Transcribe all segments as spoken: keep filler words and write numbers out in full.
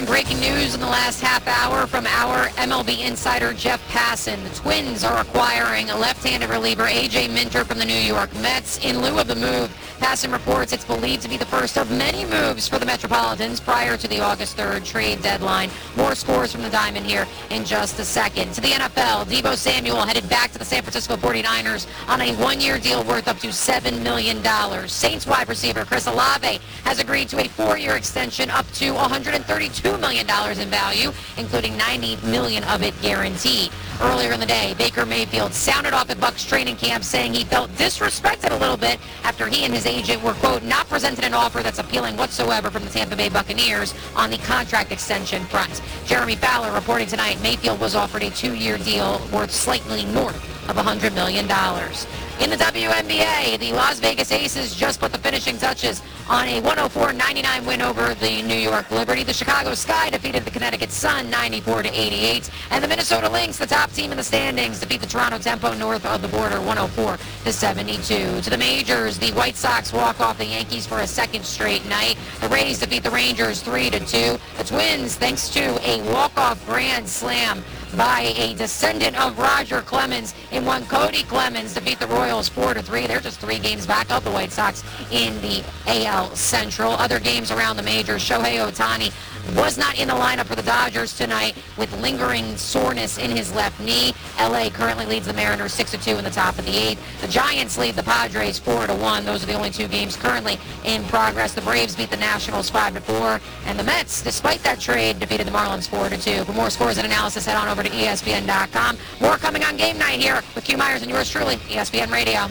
And breaking news in the last half hour from our M L B insider Jeff Passan. The Twins are acquiring a left-handed reliever A J Minter from the New York Mets in lieu of the move. Passan reports it's believed to be the first of many moves for the Metropolitans prior to the August third trade deadline. More scores from the Diamond here in just a second. To the N F L, Deebo Samuel headed back to the San Francisco forty-niners on a one-year deal worth up to seven million dollars. Saints wide receiver Chris Olave has agreed to a four-year extension up to one hundred thirty-two million dollars in value, including ninety million dollars of it guaranteed. Earlier in the day, Baker Mayfield sounded off at Bucs training camp, saying he felt disrespected a little bit after he and his agent were, quote, not presented an offer that's appealing whatsoever from the Tampa Bay Buccaneers on the contract extension front. Jeremy Fowler reporting tonight Mayfield was offered a two-year deal worth slightly north of one hundred million dollars. In the W N B A, the Las Vegas Aces just put the finishing touches on a one oh four ninety-nine win over the New York Liberty. The Chicago Sky defeated the Connecticut Sun ninety-four to eighty-eight. And the Minnesota Lynx, the top team in the standings, defeat the Toronto Tempo north of the border one oh four to seventy-two. To the majors, the White Sox walk off the Yankees for a second straight night. The Rays defeat the Rangers three to two. The Twins, thanks to a walk-off grand slam by a descendant of Roger Clemens in one Cody Clemens, defeat the Royals four to three. They're just three games back of the White Sox in the A L Central. Other games around the majors, Shohei Ohtani was not in the lineup for the Dodgers tonight with lingering soreness in his left knee. L A currently leads the Mariners six to two in the top of the eighth. The Giants lead the Padres four to one. Those are the only two games currently in progress. The Braves beat the Nationals five to four. And the Mets, despite that trade, defeated the Marlins four to two. For more scores and analysis, head on over to E S P N dot com. More coming on Game Night here with Q Myers and yours truly, E S P N Radio.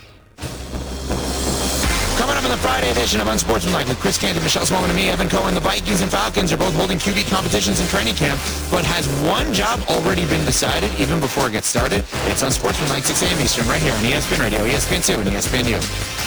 Coming up in the Friday edition of Unsportsmanlike with Chris Canty, Michelle Smallman, and me, Evan Cohen. The Vikings and Falcons are both holding Q B competitions in training camp, but has one job already been decided even before it gets started? It's Unsportsmanlike, six a.m. Eastern, right here on E S P N Radio, E S P N two, and E S P N U.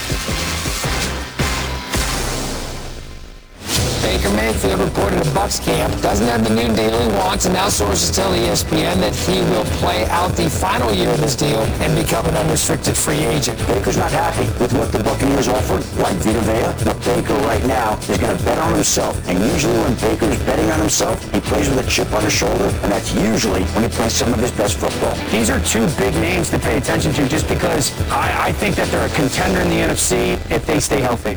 Baker Mayfield reported at Bucs camp doesn't have the new deal he wants, and now sources tell E S P N that he will play out the final year of his deal and become an unrestricted free agent. Baker's not happy with what the Buccaneers offered, like Vita Vea, but Baker right now is going to bet on himself. And usually when Baker's betting on himself, he plays with a chip on his shoulder, and that's usually when he plays some of his best football. These are two big names to pay attention to just because I, I think that they're a contender in the N F C if they stay healthy.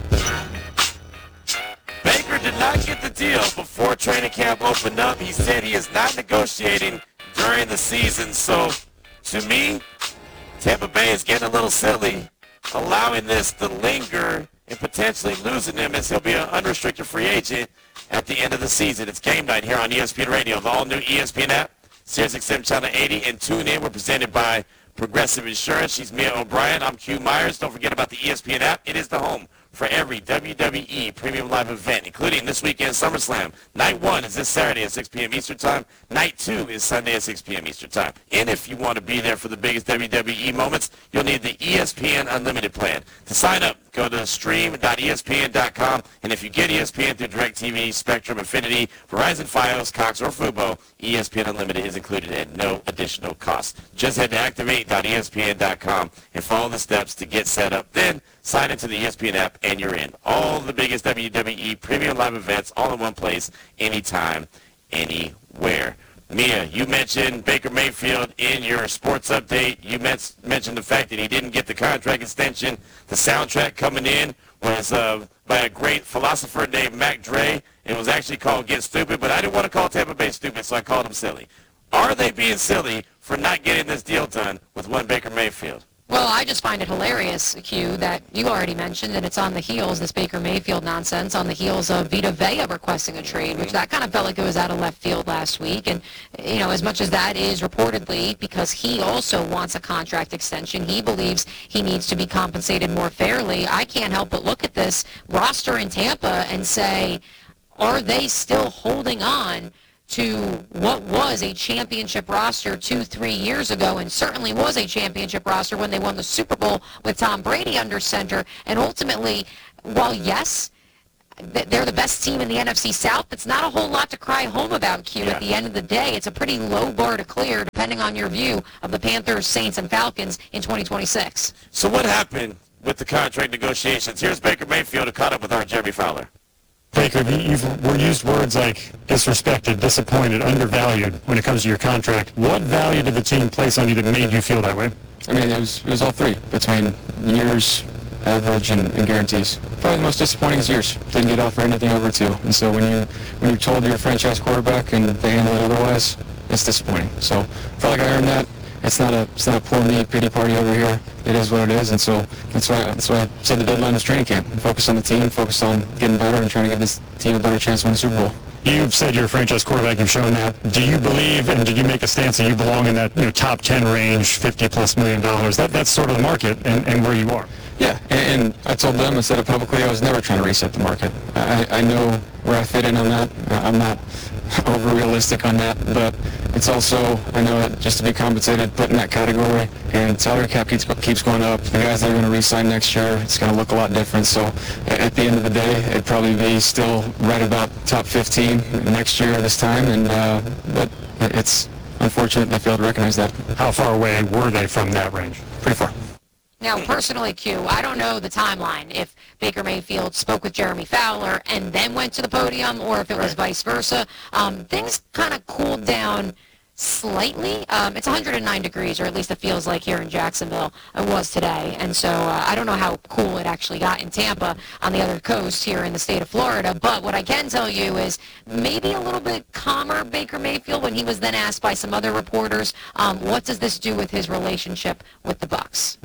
Baker did not get the deal before training camp opened up. He said he is not negotiating during the season. So, to me, Tampa Bay is getting a little silly, allowing this to linger and potentially losing him as he'll be an unrestricted free agent at the end of the season. It's Game Night here on E S P N Radio, the all-new E S P N app, Sirius X M Channel eighty, and tune in. We're presented by Progressive Insurance. She's Mia O'Brien. I'm Q Myers. Don't forget about the E S P N app. It is the home for every W W E premium live event, including this weekend's SummerSlam. Night one is this Saturday at six p.m. Eastern Time. Night two is Sunday at six p.m. Eastern Time. And if you want to be there for the biggest W W E moments, you'll need the E S P N Unlimited plan. To sign up, go to stream dot E S P N dot com, and if you get E S P N through DirecTV, Spectrum, Affinity, Verizon, Fios, Cox, or Fubo, E S P N Unlimited is included at no additional cost. Just head to activate dot E S P N dot com and follow the steps to get set up. Then sign into the E S P N app, and you're in. All the biggest W W E premium live events all in one place, anytime, anywhere. Mia, you mentioned Baker Mayfield in your sports update. You mentioned the fact that he didn't get the contract extension. The soundtrack coming in was uh, by a great philosopher named Mac Dre. It was actually called Get Stupid, but I didn't want to call Tampa Bay stupid, so I called him silly. Are they being silly for not getting this deal done with one Baker Mayfield? Well, I just find it hilarious, Q, that you already mentioned, and it's on the heels, this Baker Mayfield nonsense, on the heels of Vita Vea requesting a trade, which that kind of felt like it was out of left field last week. And, you know, as much as that is reportedly because he also wants a contract extension, he believes he needs to be compensated more fairly, I can't help but look at this roster in Tampa and say, are they still holding on to what was a championship roster two, three years ago, and certainly was a championship roster when they won the Super Bowl with Tom Brady under center. And ultimately, while yes, they're the best team in the N F C South, it's not a whole lot to cry home about, Q. Yeah. At the end of the day, it's a pretty low bar to clear, depending on your view of the Panthers, Saints, and Falcons in twenty twenty-six. So what happened with the contract negotiations? Here's Baker Mayfield who caught up with our Jeremy Fowler. Baker, you've we're used words like disrespected, disappointed, undervalued when it comes to your contract. What value did the team place on you that made you feel that way? I mean, it was, it was all three, between years, average, and, and guarantees. Probably the most disappointing is years. Didn't get offered anything over two. And so when, you, when you're told you're a franchise quarterback and they handle it otherwise, it's disappointing. So I felt like I earned that. It's not a it's not a poor me pity party over here. It is what it is, and so that's why that's why I said the deadline was training camp. Focus on the team, focus on getting better, and trying to give this team a better chance to win the Super Bowl. You've said you're a franchise quarterback. You've shown that. Do you believe, and did you make a stance that you belong in that you know top ten range, fifty plus million dollars? That that's sort of the market and, and where you are. Yeah, and, and I told them, I said it publicly, I was never trying to reset the market. I, I know where I fit in on that. I'm not over-realistic on that, but it's also, I know that just to be compensated, put in that category, and salary cap keeps, keeps going up. The guys that are going to re-sign next year, it's going to look a lot different. So at the end of the day, it'd probably be still right about top fifteen next year this time, and uh, but it's unfortunate they failed to recognize that. How far away were they from that range? Pretty far. Now, personally, Q, I don't know the timeline, if Baker Mayfield spoke with Jeremy Fowler and then went to the podium, or if it was vice versa. Um, things kind of cooled down slightly. Um, it's one hundred nine degrees, or at least it feels like here in Jacksonville. It was today. And so uh, I don't know how cool it actually got in Tampa on the other coast here in the state of Florida. But what I can tell you is maybe a little bit calmer Baker Mayfield when he was then asked by some other reporters, um, what does this do with his relationship with the Bucs?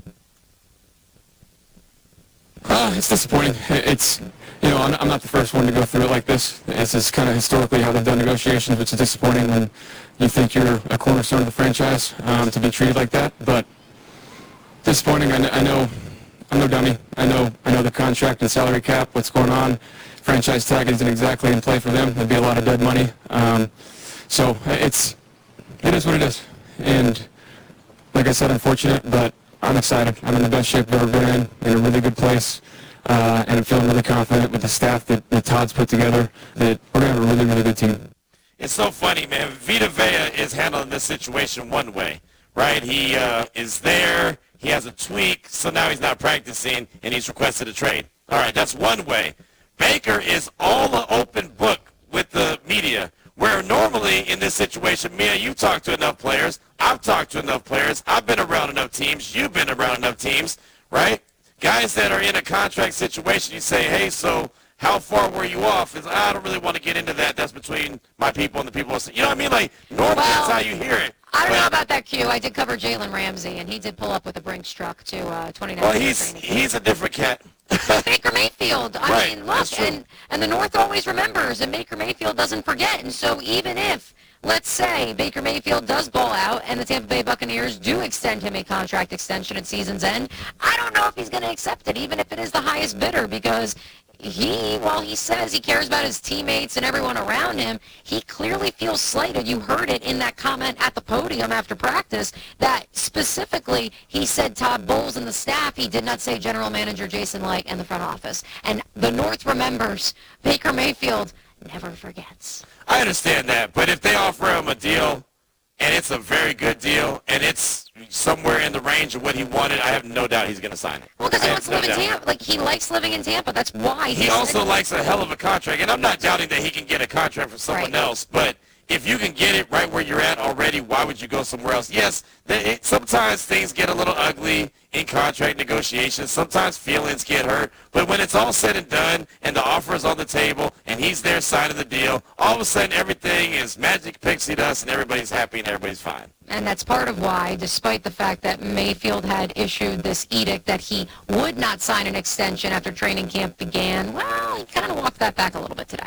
Uh, it's disappointing. It's, you know, I'm, I'm not the first one to go through it like this. This is kind of historically how they've done negotiations, which is disappointing when you think you're a cornerstone of the franchise um, to be treated like that. But disappointing. I, kn- I know, I'm no dummy. I know, I know the contract and salary cap, what's going on. Franchise tag isn't exactly in play for them. There'd be a lot of dead money. Um, so it's, it is what it is. And like I said, unfortunate, but I'm excited. I'm in the best shape I've ever been in, in a really good place, uh, and I'm feeling really confident with the staff that, that Todd's put together that we're going to have a really, really good team. It's so funny, man. Vita Vea is handling this situation one way, right? He uh, is there, he has a tweak, so now he's not practicing, and he's requested a trade. All right, that's one way. Baker is all an open book with the media, where normally in this situation, Mia, you've talked to enough players, I've talked to enough players, I've been around enough teams, you've been around enough teams, right? Guys that are in a contract situation, you say, hey, so how far were you off? It's, I don't really want to get into that. That's between my people and the people. You know what I mean? Like, normally Well, that's how you hear it. I don't But- know about that, Q. I did cover Jalen Ramsey, and he did pull up with a Brinks truck to uh, twenty-nine. Well, he's he's a different cat. Baker Mayfield. I Right, mean, look, that's true. and, and the North always remembers, and Baker Mayfield doesn't forget. And so even if, let's say, Baker Mayfield does ball out and the Tampa Bay Buccaneers do extend him a contract extension at season's end, I don't know if he's going to accept it, even if it is the highest bidder, because he, while he says he cares about his teammates and everyone around him, he clearly feels slighted. You heard it in that comment at the podium after practice that specifically he said Todd Bowles and the staff. He did not say general manager Jason Light and the front office. And the North remembers. Baker Mayfield never forgets. I understand that, but if they offer him a deal and it's a very good deal and it's somewhere in the range of what he wanted, I have no doubt he's going to sign it. Well, because I he have wants to no live in doubt. Tampa. Like, he likes living in Tampa. That's why He said- also likes a hell of a contract, and I'm not doubting that he can get a contract from someone Right. else, but if you can get it right where you're at already, why would you go somewhere else? Yes, they, it, sometimes things get a little ugly in contract negotiations. Sometimes feelings get hurt, but when it's all said and done and the offer is on the table and he's there signing the deal, all of a sudden everything is magic pixie dust and everybody's happy and everybody's fine. And that's part of why, despite the fact that Mayfield had issued this edict that he would not sign an extension after training camp began, well, he kind of walked that back a little bit today.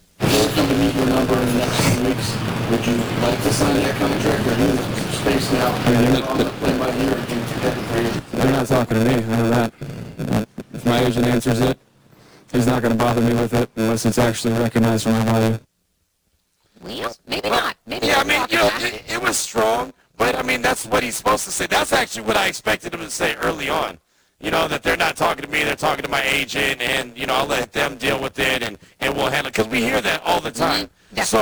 If you can meet your number in the next few weeks, would you like to sign that contract or need some space now? I mean, they're not, play by ear and do that for you. They're not talking to me. I know that. If my agent answers it, he's not going to bother me with it unless it's actually recognized for my value. Well, maybe not. Maybe Yeah, I not mean, walking you know, back. it, it was strong, but I mean, that's what he's supposed to say. That's actually what I expected him to say early on. You know, that they're not talking to me, they're talking to my agent, and, you know, I'll let them deal with it, and, and we'll handle it. Because we hear that all the time. Mhm, So,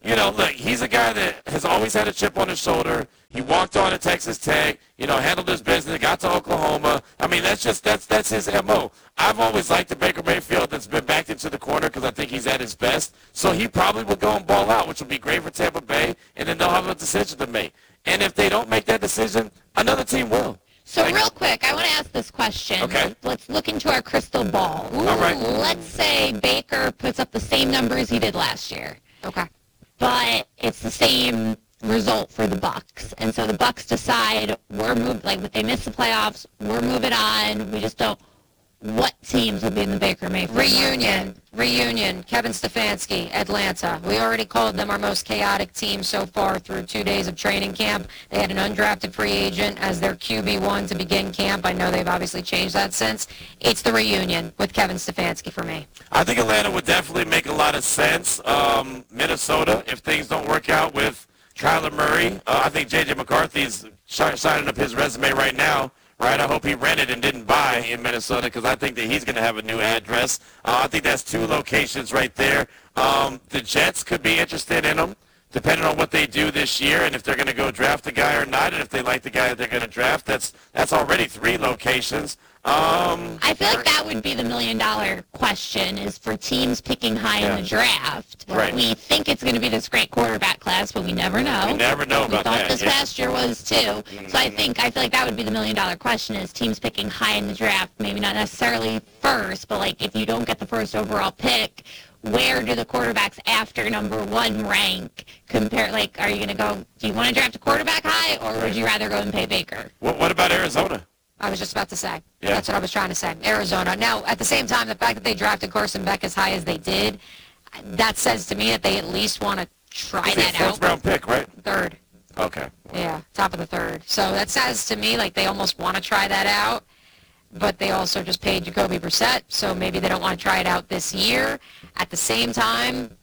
You know, look, he's a guy that has always had a chip on his shoulder. He walked on at Texas Tech, you know, handled his business, got to Oklahoma. I mean, that's just, that's that's his M O. I've always liked the Baker Mayfield that's been backed into the corner because I think he's at his best. So he probably will go and ball out, which will be great for Tampa Bay, and then they'll have a decision to make. And if they don't make that decision, another team will. So Like- real quick, I want to ask this question. Okay. Let's look into our crystal ball. All right. Let's say Baker puts up the same numbers he did last year. Okay. But it's the same result for the Bucks, and so the Bucks decide we're moved. Like if they miss the playoffs, we're moving on. We just don't. What teams will be in the Baker Mayfield Reunion, reunion, Kevin Stefanski, Atlanta. We already called them our most chaotic team so far through two days of training camp. They had an undrafted free agent as their Q B one to begin camp. I know they've obviously changed that since. It's the reunion with Kevin Stefanski for me. I think Atlanta would definitely make a lot of sense. Um, Minnesota, if things don't work out with Kyler Murray, uh, I think J J McCarthy's sh- signing up his resume right now. Right, I hope he rented and didn't buy in Minnesota because I think that he's going to have a new address. Uh, I think that's two locations right there. Um, the Jets could be interested in him, depending on what they do this year and if they're going to go draft a guy or not. And if they like the guy that they're going to draft, that's that's already three locations. Um, I feel like that would be the million dollar question is for teams picking high Yeah. in the draft. Right. We think it's going to be this great quarterback class, but we never know. We never know We about thought that, this yeah. past year was too. So I think I feel like that would be the million dollar question is teams picking high in the draft, maybe not necessarily first, but like if you don't get the first overall pick, where do the quarterbacks after number one rank compare? Like, are you going to go, do you want to draft a quarterback high or would you rather go and pay Baker? what, what about Arizona? I was just about to say. Yeah. That's what I was trying to say. Arizona. Now, at the same time, the fact that they drafted Carson Beck as high as they did, that says to me that they at least want to try Is he a that fourth out. round pick, right? Third. Okay. Yeah, top of the third. So that says to me like they almost want to try that out, but they also just paid Jacoby Brissett, so maybe they don't want to try it out this year. At the same time,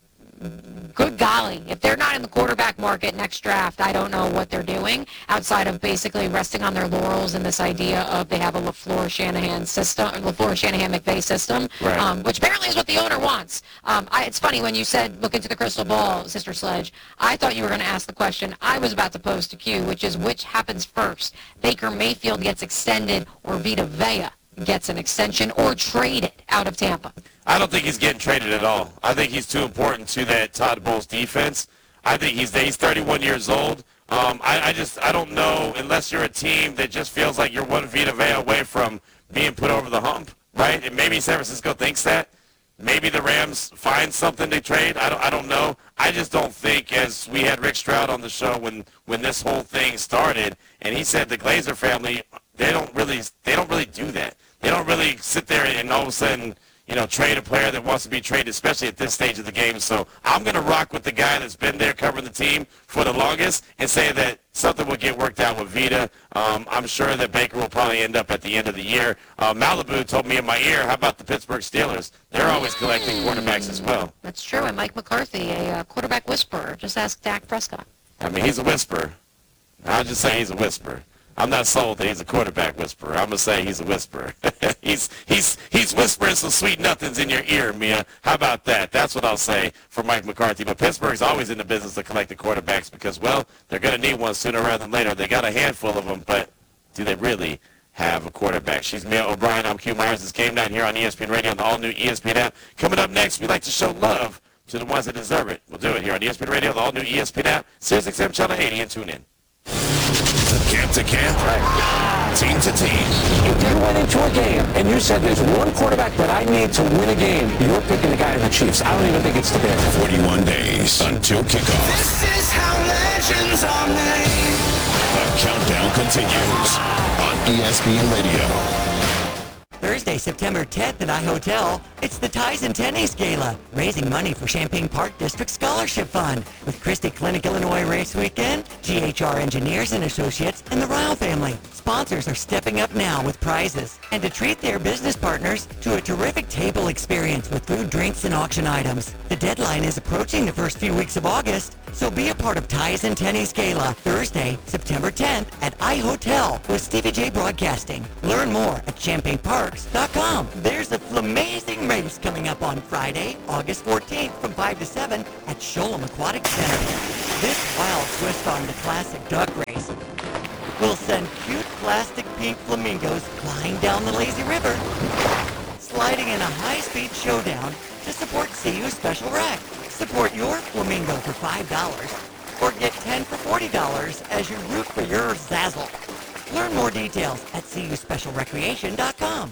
good golly, if they're not in the quarterback market next draft, I don't know what they're doing outside of basically resting on their laurels and this idea of they have a LaFleur Shanahan system, LaFleur Shanahan McVay system, Right. um, which apparently is what the owner wants. Um, I, it's funny when you said look into the crystal ball, Sister Sledge. I thought you were going to ask the question I was about to pose to Q, which is which happens first? Baker Mayfield gets extended or Vita Vea gets an extension or traded out of Tampa? I don't think he's getting traded at all. I think he's too important to that Todd Bowles defense. I think he's he's thirty-one years old. Um, I, I just I don't know unless you're a team that just feels like you're one Vita Vea away from being put over the hump, right? And maybe San Francisco thinks that. Maybe the Rams find something to trade. I don't I don't know. I just don't think, as we had Rick Stroud on the show when when this whole thing started, and he said the Glazer family they don't really they don't really do that. They don't really sit there and all of a sudden, you know, trade a player that wants to be traded, especially at this stage of the game. So I'm going to rock with the guy that's been there covering the team for the longest and say that something will get worked out with Vita. Um, I'm sure that Baker will probably end up at the end of the year. Uh, Malibu told me in my ear, how about the Pittsburgh Steelers? They're always collecting quarterbacks as well. That's true. And Mike McCarthy, a uh, quarterback whisperer. Just ask Dak Prescott. I mean, he's a whisperer. I'll just say he's a whisperer. I'm not sold that he's a quarterback whisperer. I'm gonna say he's a whisperer. he's he's he's whispering some sweet nothings in your ear, Mia. How about that? That's what I'll say for Mike McCarthy. But Pittsburgh's always in the business of collecting quarterbacks because, well, they're gonna need one sooner rather than later. They got a handful of them, but do they really have a quarterback? She's Mia O'Brien. I'm Q Myers. This Game Night here on E S P N Radio on the all-new E S P N app. Coming up next, we like to show love to the ones that deserve it. We'll do it here on E S P N Radio, the all-new E S P N app, Sirius X M Channel eighty, and tune in. Camp to camp, team to team. If you went into a game and you said there's one quarterback that I need to win a game, you're picking the guy in the Chiefs. I don't even think it's the Bears. forty-one days until kickoff. This is how legends are made. The countdown continues on E S P N Radio. Thursday, September tenth at iHotel, it's the Ties and Tennis Gala, raising money for Champaign Park District Scholarship Fund with Christie Clinic Illinois Race Weekend, G H R Engineers and Associates, and the Ryle family. Sponsors are stepping up now with prizes and to treat their business partners to a terrific table experience with food, drinks, and auction items. The deadline is approaching the first few weeks of August, so be a part of Ties and Tennis Gala Thursday, September tenth at iHotel with Stevie J Broadcasting. Learn more at champaign parks sports dot com. There's a flamazing race coming up on Friday, August fourteenth from five to seven at Sholem Aquatic Center. This wild twist on the classic duck race will send cute plastic pink flamingos flying down the lazy river, sliding in a high-speed showdown to support C U Special Rec. Support your flamingo for five dollars or get ten for forty dollars as you root for your Zazzle. Learn more details at C U Special Recreation dot com.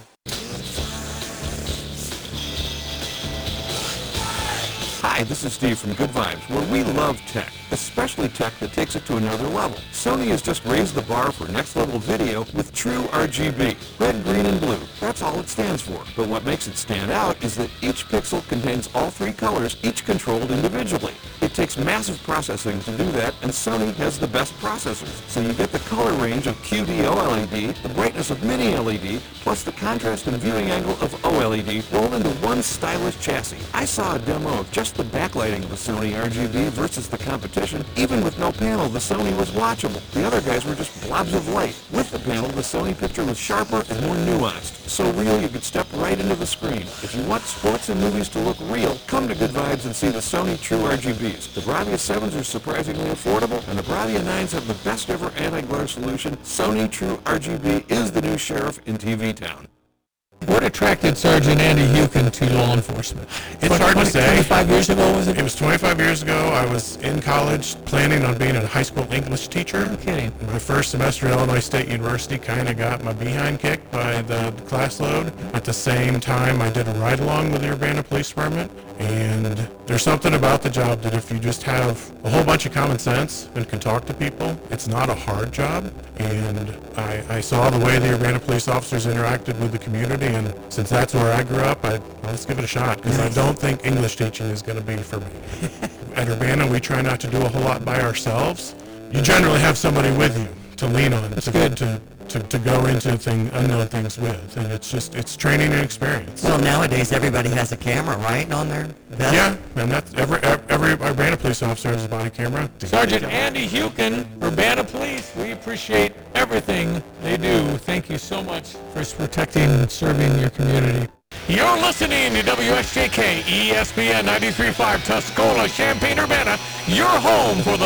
Hi, this is Steve from Good Vibes, where we love tech, especially tech that takes it to another level. Sony has just raised the bar for next-level video with True R G B, red, green, and blue. That's all it stands for. But what makes it stand out is that each pixel contains all three colors, each controlled individually. It takes massive processing to do that, and Sony has the best processors. So you get the color range of Q D O L E D, the brightness of Mini L E D, plus the contrast and viewing angle of O L E D rolled into one stylish chassis. I saw a demo of just the backlighting of the Sony R G B versus the competition. Even with no panel, the Sony was watchable. The other guys were just blobs of light. With the panel, the Sony picture was sharper and more nuanced. So real you could step right into the screen. If you want sports and movies to look real, come to Good Vibes and see the Sony True R G Bs. The Bravia sevens are surprisingly affordable, and the Bravia nines have the best ever anti-glare solution. Sony True R G B is the new sheriff in T V town. What attracted Sergeant Andy Hukin to law enforcement? It's hard to say. twenty-five years ago, was it? It was twenty-five years ago. I was in college planning on being a high school English teacher. No kidding. My first semester at Illinois State University kind of got my behind kicked by the class load. At the same time, I did a ride-along with the Urbana Police Department. And there's something about the job that if you just have a whole bunch of common sense and can talk to people, it's not a hard job. And I, I saw the way the Urbana police officers interacted with the community, and since that's where I grew up, I, well, let's give it a shot, because I don't think English teaching is going to be for me. At Urbana, we try not to do a whole lot by ourselves. You generally have somebody with you to lean on, to, to, to, to go into thing, unknown things with, and it's just, it's training and experience. Well, nowadays everybody has a camera, right, on their vest? Yeah, and that's, every, every Urbana police officer has a body camera. Sergeant Andy Hukin, Urbana Police, we appreciate everything they do. Thank you so much for protecting and serving your community. You're listening to W S J K E S P N ninety-three point five Tuscola, Champaign, Urbana, your home for the